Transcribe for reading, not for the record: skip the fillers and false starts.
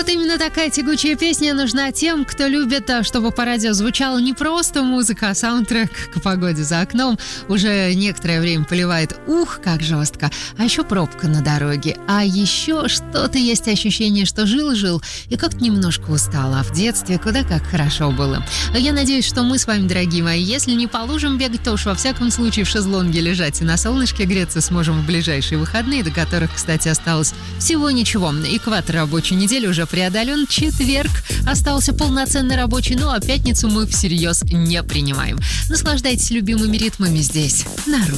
Вот именно такая тягучая песня нужна тем, кто любит, чтобы по радио звучала не просто музыка, а саундтрек к погоде за окном. Уже некоторое время поливает как жестко. А еще пробка на дороге. А еще что-то есть ощущение, что жил-жил и как-то немножко устал. А в детстве куда как хорошо было. Я надеюсь, что мы с вами, дорогие мои, если не по лужам бегать, то уж во всяком случае в шезлонге лежать и на солнышке греться сможем в ближайшие выходные, до которых, кстати, осталось всего ничего. Экватор рабочей недели уже преодолен, четверг остался полноценный рабочий, а пятницу мы всерьез не принимаем. Наслаждайтесь любимыми ритмами здесь, на